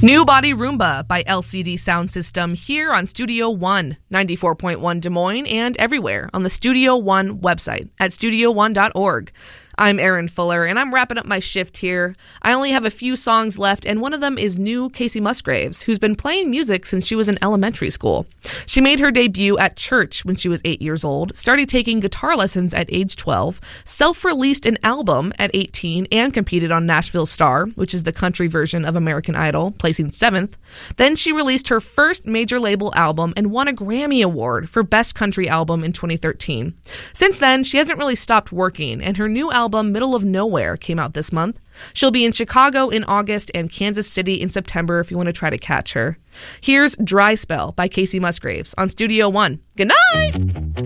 New Body Roomba by LCD Sound System here on Studio One, 94.1 Des Moines, and everywhere on the Studio One website at studio1.org. I'm Erin Fuller, and I'm wrapping up my shift here. I only have a few songs left, and one of them is new Kacey Musgraves, who's been playing music since she was in elementary school. She made her debut at church when she was 8 years old, started taking guitar lessons at age 12, self-released an album at 18, and competed on Nashville Star, which is the country version of American Idol, placing 7th. Then she released her first major label album and won a Grammy Award for Best Country Album in 2013. Since then, she hasn't really stopped working, and her new album, Middle of Nowhere, came out this month. She'll be in Chicago in August and Kansas City in September if you want to try to catch her. Here's Dry Spell by Kacey Musgraves on Studio One. Good night!